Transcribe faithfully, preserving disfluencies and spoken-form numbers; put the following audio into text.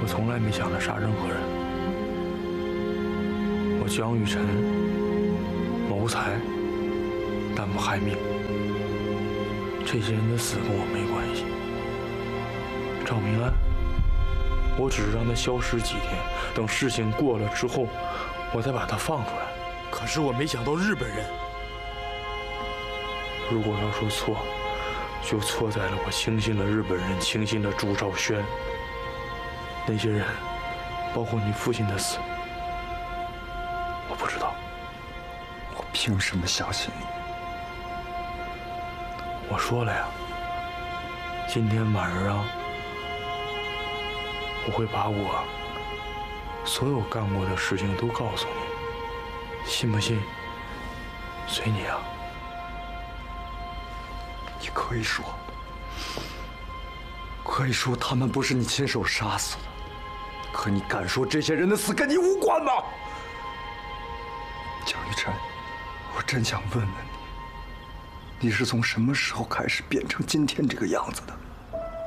我从来没想着杀任何人。我江雨晨谋财，但不害命。这些人的死跟我没关系。赵明安，我只是让他消失几天，等事情过了之后，我再把他放出来。 可是我没想到日本人。 如果要说错，就错在了我轻信了日本人，轻信了朱兆轩。那些人，包括你父亲的死，我不知道。 我凭什么相信你？ 我说了呀，今天晚上我会把我所有干过的事情都告诉你，信不信随你啊。 你可以说，可以说他们不是你亲手杀死的，可你敢说这些人的死跟你无关吗？江雨晨，我真想问问你，你是从什么时候开始变成今天这个样子的？